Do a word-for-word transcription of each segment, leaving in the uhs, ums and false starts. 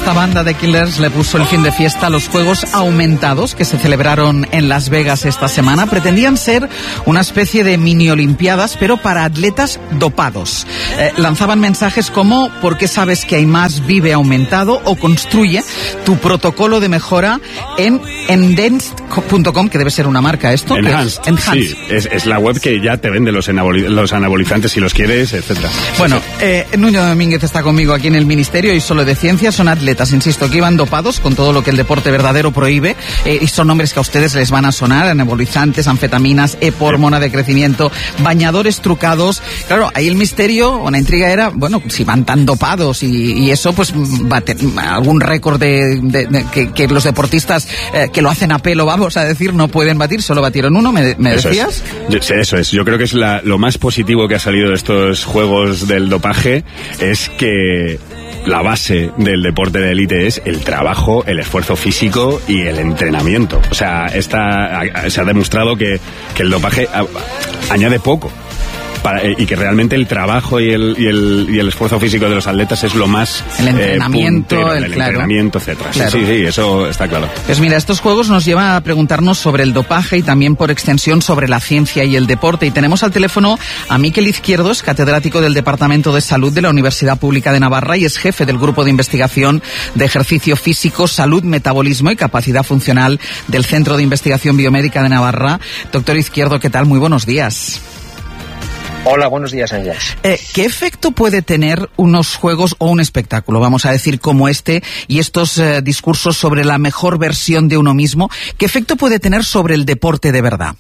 esta banda de killers le puso el fin de fiesta a los Juegos Aumentados que se celebraron en Las Vegas esta semana. Pretendían ser una especie de mini olimpiadas, pero para atletas dopados. Eh, lanzaban mensajes como ¿por qué sabes que hay más? Vive aumentado, o construye tu protocolo de mejora en enhanced punto com, que debe ser una marca esto. Enhanced, Enhanced. Sí, es, es la web que ya te vende los, anaboli- los anabolizantes si los quieres, etcétera. Bueno, eh, Nuño Domínguez está conmigo aquí en el Ministerio y Solo de Ciencia. Son atletas, insisto, que iban dopados con todo lo que el deporte verdadero prohíbe, eh, y son nombres que a ustedes les van a sonar: anabolizantes, anfetaminas, EPO, hormona de crecimiento, bañadores trucados. Claro, ahí el misterio o la intriga era, bueno, si van tan dopados y, y eso, pues va a tener algún récord de, de, de que, que los deportistas eh, que lo hacen a pelo, vamos a decir, no pueden batir. Solo batieron uno, ¿me, me eso decías? Es. Yo, eso es, yo creo que es la, lo más positivo que ha salido de estos juegos del dopaje, es que la base del deporte de élite es el trabajo, el esfuerzo físico y el entrenamiento. O sea, esta, se ha demostrado que, que el dopaje a, añade poco. Para, y que realmente el trabajo y el, y el y el esfuerzo físico de los atletas es lo más el entrenamiento, eh, puntero, el, el claro. entrenamiento, etcétera. Claro. Sí, sí, sí, eso está claro. Pues mira, estos juegos nos llevan a preguntarnos sobre el dopaje y también por extensión sobre la ciencia y el deporte. Y tenemos al teléfono a Miquel Izquierdos, catedrático del Departamento de Salud de la Universidad Pública de Navarra y es jefe del Grupo de Investigación de Ejercicio Físico, Salud, Metabolismo y Capacidad Funcional del Centro de Investigación Biomédica de Navarra. Doctor Izquierdo, ¿qué tal? Muy buenos días. Hola, buenos días, Ángeles. Eh, ¿Qué efecto puede tener unos juegos o un espectáculo, vamos a decir, como este, y estos eh, discursos sobre la mejor versión de uno mismo? ¿Qué efecto puede tener sobre el deporte de verdad?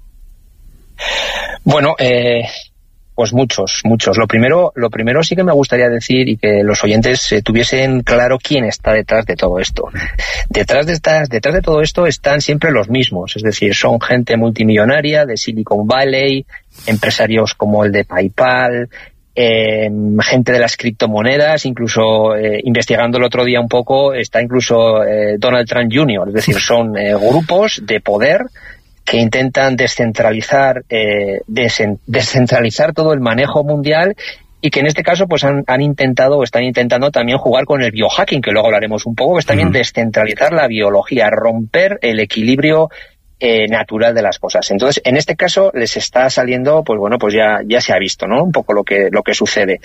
Bueno, eh, pues muchos, muchos. Lo primero, lo primero sí que me gustaría decir y que los oyentes eh, tuviesen claro quién está detrás de todo esto. Detrás de estas, detrás de todo esto están siempre los mismos, es decir, son gente multimillonaria de Silicon Valley, empresarios como el de PayPal, eh, gente de las criptomonedas, incluso eh, investigando el otro día un poco, está incluso eh, Donald Trump junior, es decir, son eh, grupos de poder que intentan descentralizar, eh, desen, descentralizar todo el manejo mundial y que en este caso pues han, han intentado o están intentando también jugar con el biohacking, que luego hablaremos un poco, que es también uh-huh. descentralizar la biología, romper el equilibrio Eh, natural de las cosas. Entonces, en este caso les está saliendo, pues bueno, pues ya ya se ha visto, ¿no? Un poco lo que lo que sucede.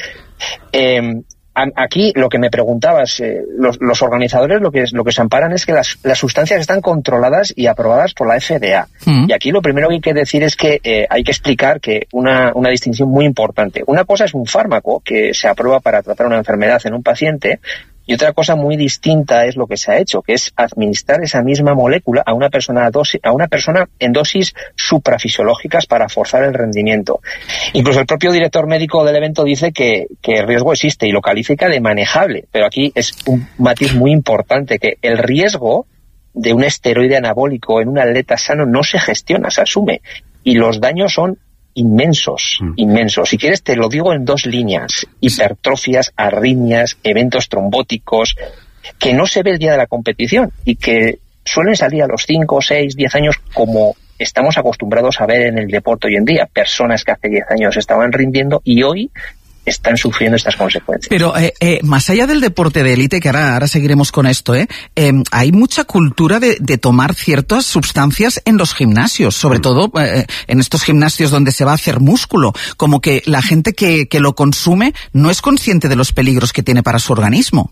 Eh, aquí lo que me preguntabas, eh, los, los organizadores lo que lo que se amparan es que las, las sustancias están controladas y aprobadas por la F D A. Mm. Y aquí lo primero que hay que decir es que eh, hay que explicar que una una distinción muy importante. Una cosa es un fármaco que se aprueba para tratar una enfermedad en un paciente. Y otra cosa muy distinta es lo que se ha hecho, que es administrar esa misma molécula a una persona dosis, a una persona en dosis suprafisiológicas para forzar el rendimiento. Incluso el propio director médico del evento dice que, que el riesgo existe y lo califica de manejable. Pero aquí es un matiz muy importante, que el riesgo de un esteroide anabólico en un atleta sano no se gestiona, se asume. Y los daños son inmensos, mm. inmensos. Si quieres te lo digo en dos líneas: hipertrofias, arritmias, eventos trombóticos, que no se ve el día de la competición y que suelen salir a los cinco, seis, diez años, como estamos acostumbrados a ver en el deporte hoy en día. Personas que hace diez años estaban rindiendo y hoy están sufriendo estas consecuencias. Pero eh, eh, más allá del deporte de élite, que ahora, ahora seguiremos con esto, ¿eh? eh hay mucha cultura de, de tomar ciertas sustancias en los gimnasios, sobre mm. todo eh, en estos gimnasios donde se va a hacer músculo, como que la gente que, que lo consume no es consciente de los peligros que tiene para su organismo.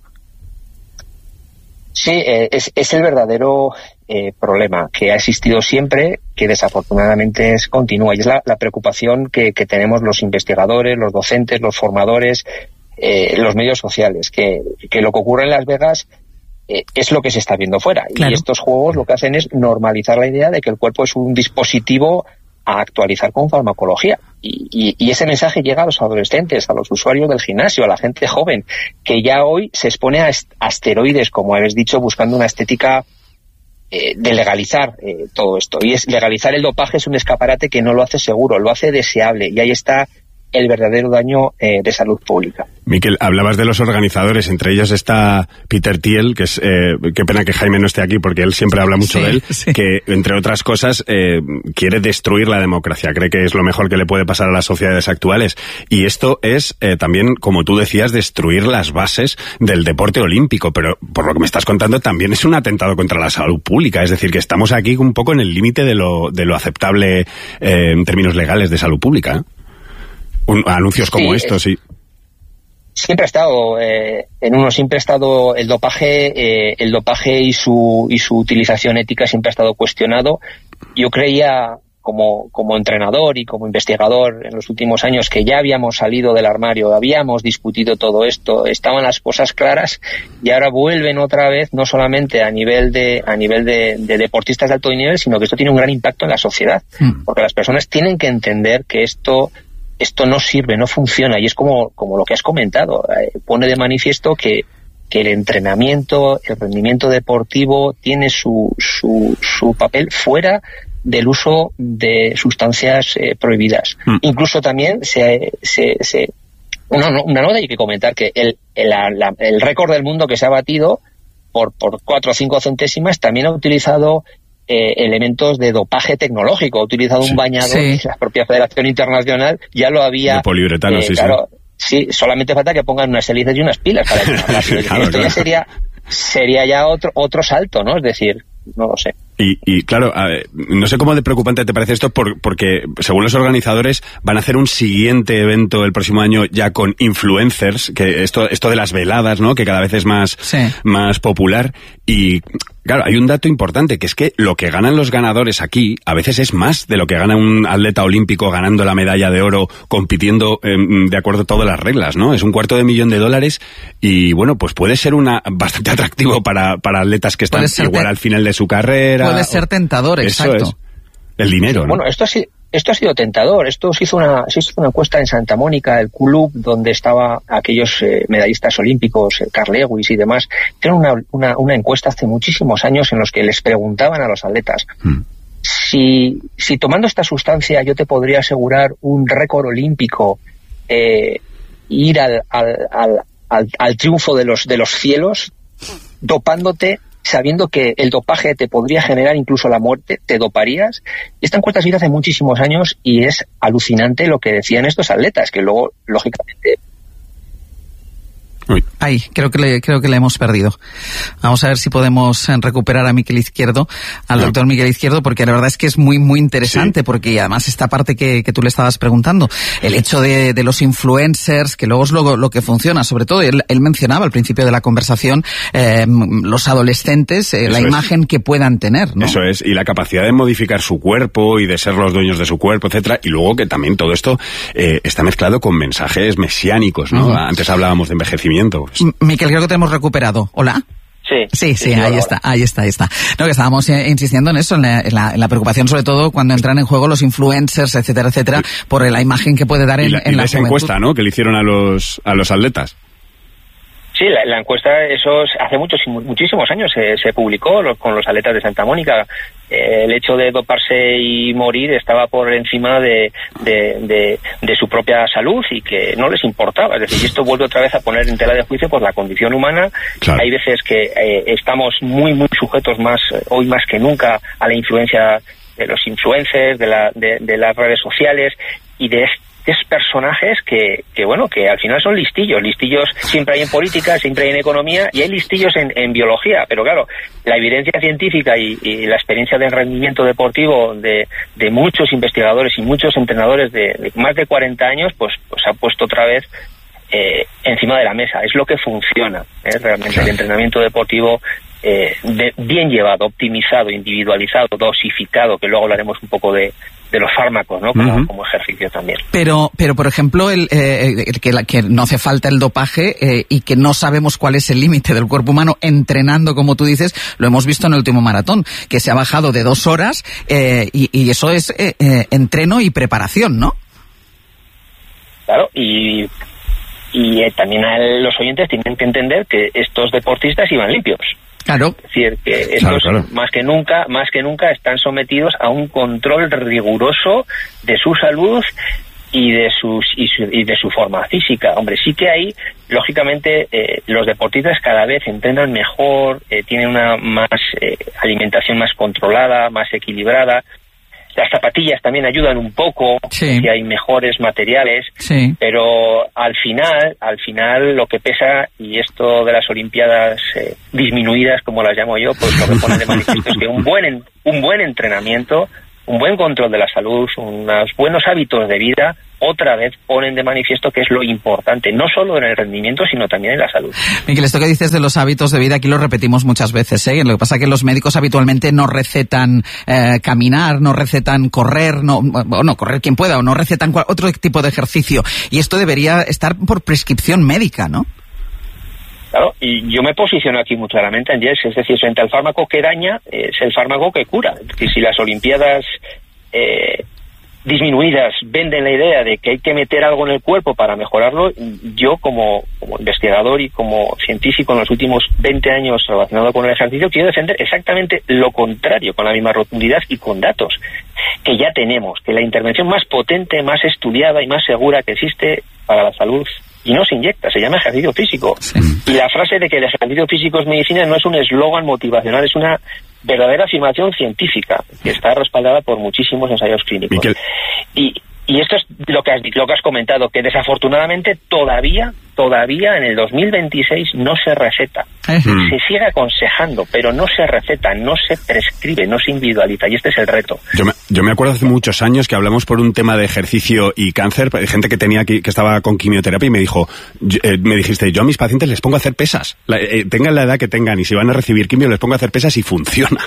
Sí, eh, es, es el verdadero eh, problema que ha existido siempre, que desafortunadamente es, continúa, y es la, la preocupación que, que tenemos los investigadores, los docentes, los formadores, eh, los medios sociales, que, que lo que ocurre en Las Vegas eh, es lo que se está viendo fuera. Claro. Y estos juegos lo que hacen es normalizar la idea de que el cuerpo es un dispositivo a actualizar con farmacología. Y, y, y ese mensaje llega a los adolescentes, a los usuarios del gimnasio, a la gente joven, que ya hoy se expone a asteroides, como habéis dicho, buscando una estética eh, de legalizar eh, todo esto. Y es legalizar el dopaje es un escaparate que no lo hace seguro, lo hace deseable. Y ahí está el verdadero daño eh, de salud pública. Miquel, hablabas de los organizadores, entre ellos está Peter Thiel, que es, eh, qué pena que Jaime no esté aquí porque él siempre habla mucho sí, de él, sí. que entre otras cosas eh, quiere destruir la democracia, cree que es lo mejor que le puede pasar a las sociedades actuales. Y esto es eh, también, como tú decías, destruir las bases del deporte olímpico, pero por lo que me estás contando también es un atentado contra la salud pública, es decir, que estamos aquí un poco en el límite de lo, de lo aceptable eh, en términos legales de salud pública, ¿eh? Un, anuncios como sí, estos, sí. Siempre ha estado eh, en uno, siempre ha estado el dopaje, eh, el dopaje y su y su utilización ética siempre ha estado cuestionado. Yo creía, como como entrenador y como investigador en los últimos años, que ya habíamos salido del armario, habíamos discutido todo esto, estaban las cosas claras y ahora vuelven otra vez, no solamente a nivel de a nivel de, de deportistas de alto nivel, sino que esto tiene un gran impacto en la sociedad, mm. porque las personas tienen que entender que esto esto no sirve, no funciona, y es como, como lo que has comentado, eh, pone de manifiesto que, que el entrenamiento, el rendimiento deportivo tiene su, su, su papel fuera del uso de sustancias eh, prohibidas. Mm. Incluso también se, se, se una, una nota hay que comentar que el, el, la, el récord del mundo que se ha batido por, por cuatro o cinco centésimas también ha utilizado Eh, elementos de dopaje tecnológico. Ha utilizado sí, un bañador sí. La propia Federación Internacional ya lo había... De poliuretano, eh, sí, claro, sí. Sí, solamente falta que pongan unas hélices y unas pilas para que claro, esto claro. ya sería, sería ya otro, otro salto, ¿no? Es decir, no lo sé. Y, y claro, ver, no sé cómo de preocupante te parece esto, por, porque según los organizadores van a hacer un siguiente evento el próximo año ya con influencers, que esto esto de las veladas, ¿no? Que cada vez es más, sí. más popular. Y claro, hay un dato importante, que es que lo que ganan los ganadores aquí a veces es más de lo que gana un atleta olímpico ganando la medalla de oro, compitiendo eh, de acuerdo a todas las reglas, ¿no? Es un cuarto de millón de dólares y, bueno, pues puede ser una bastante atractivo para, para atletas que están igual te... al final de su carrera. Puede ser tentador, exacto. Eso es. El dinero, ¿no? Bueno, esto ha sido, esto ha sido tentador. Esto se hizo una, se hizo una encuesta en Santa Mónica, el club donde estaban aquellos eh, medallistas olímpicos, eh, Carl Lewis y demás. Hicieron una, una, una encuesta hace muchísimos años en los que les preguntaban a los atletas hmm. si, si tomando esta sustancia yo te podría asegurar un récord olímpico, eh, ir al, al, al, al, al triunfo de los, de los cielos, dopándote, sabiendo que el dopaje te podría generar incluso la muerte, ¿te doparías? Esta encuesta se hizo hace muchísimos años y es alucinante lo que decían estos atletas, que luego, lógicamente... Uy. Ay, creo que le, creo que le hemos perdido. Vamos a ver si podemos recuperar a Miquel Izquierdo, al no. doctor Miquel Izquierdo, porque la verdad es que es muy, muy interesante, sí. porque además esta parte que, que tú le estabas preguntando, el hecho de, de los influencers, que luego es lo, lo que funciona, sobre todo, él, él mencionaba al principio de la conversación, eh, los adolescentes, eh, la imagen es. que puedan tener, ¿no? Eso es, y la capacidad de modificar su cuerpo y de ser los dueños de su cuerpo, etcétera, y luego que también todo esto eh, está mezclado con mensajes mesiánicos, ¿no? Uh-huh. Antes hablábamos de envejecimiento. Pues. Miquel, creo que te hemos recuperado. ¿Hola? Sí, sí, sí, sí, ahí ahora. está, ahí está, ahí está. No, que estábamos eh, insistiendo en eso, en la, en, la, en la preocupación sobre todo cuando entran en juego los influencers, etcétera, etcétera, sí. por la imagen que puede dar en, y la, en y la esa juventud. encuesta, ¿no?, que le hicieron a los a los atletas. Sí, la, la encuesta, eso hace muchos muchísimos años se, se publicó los, con los atletas de Santa Mónica. Eh, el hecho de doparse y morir estaba por encima de, de, de, de su propia salud y que no les importaba. Es decir, esto vuelve otra vez a poner en tela de juicio pues la condición humana. Claro. Hay veces que eh, estamos muy, muy sujetos más, hoy más que nunca, a la influencia de los influencers, de, la, de, de las redes sociales y de este es personajes que, que, bueno, que al final son listillos. Listillos siempre hay en política, siempre hay en economía y hay listillos en, en biología. Pero claro, la evidencia científica y, y la experiencia de rendimiento deportivo de, de muchos investigadores y muchos entrenadores de, de más de cuarenta años, pues, pues ha puesto otra vez eh, encima de la mesa. Es lo que funciona, ¿eh? Realmente el entrenamiento deportivo eh, de, bien llevado, optimizado, individualizado, dosificado, que luego hablaremos un poco de de los fármacos, ¿no? Como, uh-huh. como ejercicio también. Pero, pero por ejemplo, el, eh, el que, la, que no hace falta el dopaje eh, y que no sabemos cuál es el límite del cuerpo humano entrenando, como tú dices, lo hemos visto en el último maratón, que se ha bajado de dos horas eh, y, y eso es eh, eh, entreno y preparación, ¿no? Claro, y, y eh, también los oyentes tienen que entender que estos deportistas iban limpios. Claro. Es decir, que estos claro, claro. más que nunca, más que nunca están sometidos a un control riguroso de su salud y de sus y, su, y de su forma física. Hombre, sí que ahí, lógicamente, eh, los deportistas cada vez entrenan mejor, eh, tienen una más eh, alimentación más controlada, más equilibrada. Las zapatillas también ayudan un poco, sí. que hay mejores materiales, sí. pero al final, al final lo que pesa, y esto de las Olimpiadas eh, disminuidas, como las llamo yo, pues lo que pone de manifiesto es que un buen, un buen entrenamiento, un buen control de la salud, unos buenos hábitos de vida, otra vez ponen de manifiesto que es lo importante, no solo en el rendimiento, sino también en la salud. Miguel, esto que dices de los hábitos de vida, aquí lo repetimos muchas veces, ¿eh? Lo que pasa es que los médicos habitualmente no recetan eh, caminar, no recetan correr, no, bueno, correr quien pueda, o no recetan otro tipo de ejercicio. Y esto debería estar por prescripción médica, ¿no? Claro, y yo me posiciono aquí muy claramente, Angels, es decir, frente al fármaco que daña, es el fármaco que cura. Es decir, si las Olimpiadas eh, disminuidas venden la idea de que hay que meter algo en el cuerpo para mejorarlo, yo como, como investigador y como científico en los últimos veinte años relacionado con el ejercicio, quiero defender exactamente lo contrario, con la misma rotundidad y con datos que ya tenemos, que la intervención más potente, más estudiada y más segura que existe para la salud, y no se inyecta, se llama ejercicio físico. Sí. Y la frase de que el ejercicio físico es medicina no es un eslogan motivacional, es una verdadera afirmación científica que está respaldada por muchísimos ensayos clínicos. Miquel. Y, y esto es lo que has lo que has comentado, que desafortunadamente todavía, todavía en el dos mil veintiséis no se receta. Uh-huh. Se sigue aconsejando, pero no se receta, no se prescribe, no se individualiza, y este es el reto. Yo me, yo me acuerdo hace muchos años que hablamos por un tema de ejercicio y cáncer, gente que tenía que, que estaba con quimioterapia, y me dijo, yo, eh, me dijiste, yo a mis pacientes les pongo a hacer pesas, la, eh, tengan la edad que tengan, y si van a recibir quimio les pongo a hacer pesas y funciona.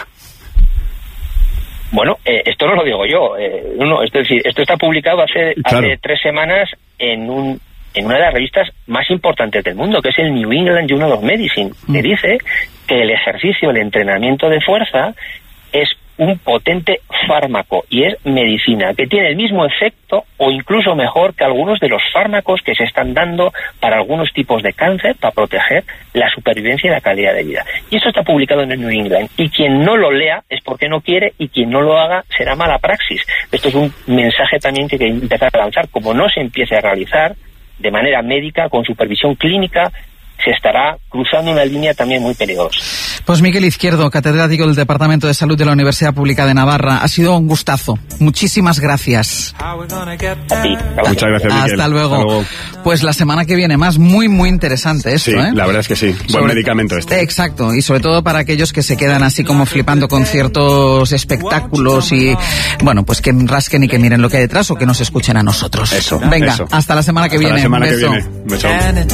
Bueno, eh, esto no lo digo yo, eh, no, es decir, esto está publicado hace, claro. hace tres semanas en un en una de las revistas más importantes del mundo, que es el New England Journal of Medicine, mm. que dice que el ejercicio, el entrenamiento de fuerza es un potente fármaco y es medicina, que tiene el mismo efecto o incluso mejor que algunos de los fármacos que se están dando para algunos tipos de cáncer para proteger la supervivencia y la calidad de vida. Y esto está publicado en el New England. Y quien no lo lea es porque no quiere, y quien no lo haga será mala praxis. Esto es un mensaje también que hay que empezar a lanzar. Como no se empiece a realizar de manera médica, con supervisión clínica, se estará cruzando una línea también muy peligrosa. Pues Miquel Izquierdo, catedrático del Departamento de Salud de la Universidad Pública de Navarra, ha sido un gustazo. Muchísimas gracias. A ti, muchas gracias, Miquel. Hasta luego. Hasta luego. Pues la semana que viene más, muy muy interesante esto, sí, ¿eh? La verdad es que sí. Buen sobre... medicamento este. Exacto, y sobre todo para aquellos que se quedan así como flipando con ciertos espectáculos y, bueno, pues que rasquen y que miren lo que hay detrás, o que nos escuchen a nosotros. Eso. Venga, eso. hasta la semana que hasta viene. La semana Un beso. que viene. Un beso.